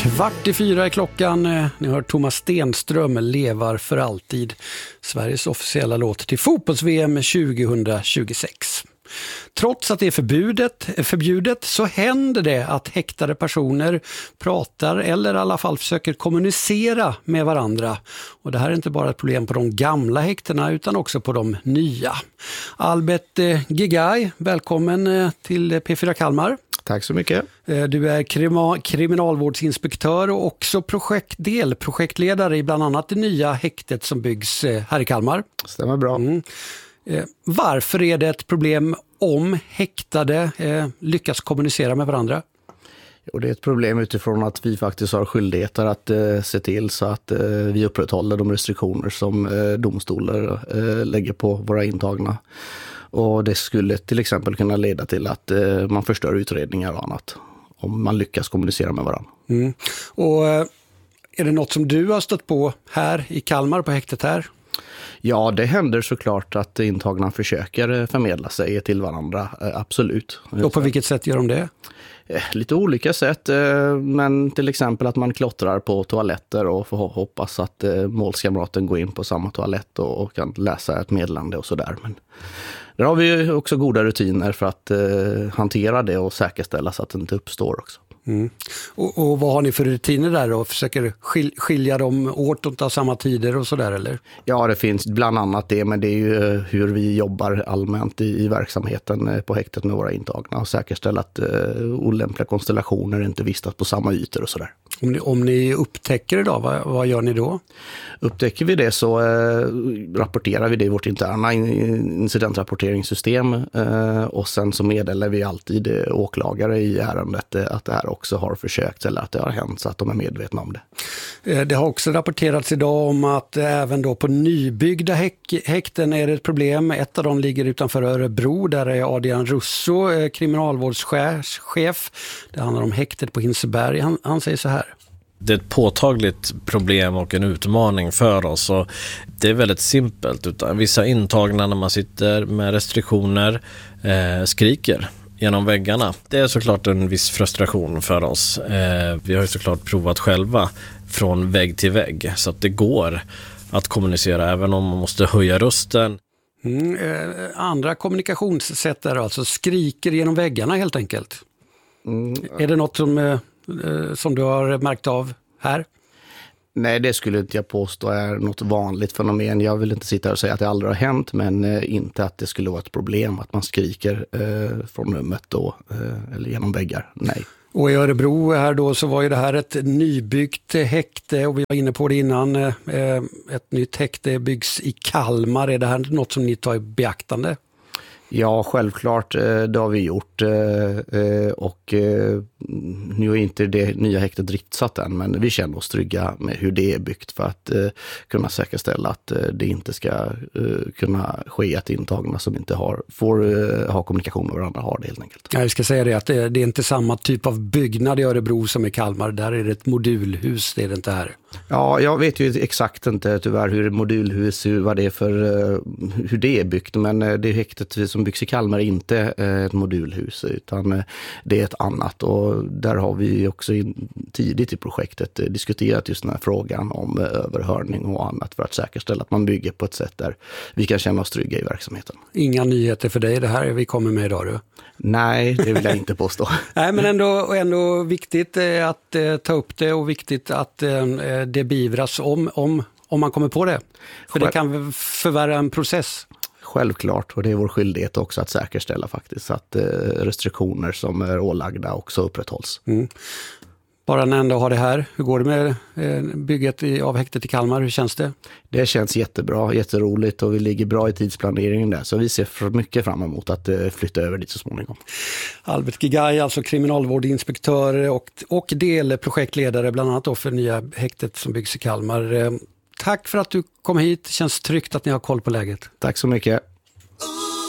3:15 är klockan. Ni hör Thomas Stenström, Levar för alltid. Sveriges officiella låt till fotbolls-VM 2026. Trots att det är förbjudet så händer det att häktade personer pratar eller i alla fall försöker kommunicera med varandra. Och det här är inte bara ett problem på de gamla häktena utan också på de nya. Albert Gigay, välkommen till P4 Kalmar. Tack så mycket. Du är kriminalvårdsinspektör och också delprojektledare i bland annat det nya häktet som byggs här i Kalmar. Stämmer bra. Varför är det ett problem om häktade lyckas kommunicera med varandra? Och det är ett problem utifrån att vi faktiskt har skyldigheter att se till så att vi upprätthåller de restriktioner som domstolar lägger på våra intagna. Och det skulle till exempel kunna leda till att man förstör utredningar och annat om man lyckas kommunicera med varandra. Och är det något som du har stött på här i Kalmar på häktet här? Ja, det händer såklart att intagna försöker förmedla sig till varandra, absolut. Och på vilket sätt gör de det? Lite olika sätt, men till exempel att man klottrar på toaletter och får hoppas att målskamraten går in på samma toalett och kan läsa ett meddelande och sådär. Men där har vi också goda rutiner för att hantera det och säkerställa så att det inte uppstår också. Och vad har ni för rutiner där då? Försöker skilja dem åt av samma tider och sådär eller? Ja, det finns bland annat det, men det är ju hur vi jobbar allmänt i verksamheten på häktet med våra intagna och säkerställa att olämpliga konstellationer inte vistas på samma ytor och sådär. Om ni upptäcker det då, vad gör ni då? Upptäcker vi det så rapporterar vi det i vårt interna incidentrapporteringssystem och sen så meddelar vi alltid åklagare i ärendet att det här också har försökt eller att det har hänt så att de är medvetna om det. Det har också rapporterats idag om att även då på nybyggda häkten är det ett problem. Ett av dem ligger utanför Örebro, där är Adrian Russo, kriminalvårdschef. Det handlar om häktet på Hinseberg. Han säger så här. Det är ett påtagligt problem och en utmaning för oss och det är väldigt simpelt. Utan vissa intagna när man sitter med restriktioner skriker genom väggarna. Det är såklart en viss frustration för oss. Vi har ju såklart provat själva från vägg till vägg så att det går att kommunicera även om man måste höja rösten. Andra kommunikationssätt är alltså skriker genom väggarna helt enkelt. Är det något som du har märkt av här? Nej, det skulle inte jag påstå är något vanligt fenomen. Jag vill inte sitta och säga att det aldrig har hänt, men inte att det skulle vara ett problem att man skriker från rummet då, eller genom väggar. Nej. Och i Örebro här då så var ju det här ett nybyggt häkte och vi var inne på det innan. Ett nytt häkte byggs i Kalmar. Är det här något som ni tar i beaktande? Ja, självklart, det har vi gjort och nu är inte det nya häktet driftsatt än, men vi känner oss trygga med hur det är byggt för att kunna säkerställa att det inte ska kunna ske att intagna som inte får ha kommunikation med varandra har det helt enkelt. Jag ska säga det att det är inte samma typ av byggnad i Örebro som i Kalmar, där är det ett modulhus, det är det inte här. Ja, jag vet ju exakt inte tyvärr hur modulhus, vad det är för, hur det är byggt, men det häktet som byggs i Kalmar är inte ett modulhus utan det är ett annat och där har vi också tidigt i projektet diskuterat just den här frågan om överhörning och annat för att säkerställa att man bygger på ett sätt där vi kan känna oss trygga i verksamheten. Inga nyheter för dig, det här vi kommer med idag du? Nej, det vill jag inte påstå. Nej, men ändå viktigt att ta upp det och viktigt att det beivras om man kommer på det. För det kan förvärra en process. Självklart, och det är vår skyldighet också att säkerställa faktiskt att restriktioner som är ålagda också upprätthålls. Bara när ändå har det här, hur går det med bygget av häktet i Kalmar? Hur känns det? Det känns jättebra, jätteroligt och vi ligger bra i tidsplaneringen där. Så vi ser mycket fram emot att flytta över dit så småningom. Albert Gigay, alltså kriminalvårdinspektör och delprojektledare bland annat då för nya häktet som byggs i Kalmar. Tack för att du kom hit, känns tryggt att ni har koll på läget. Tack så mycket.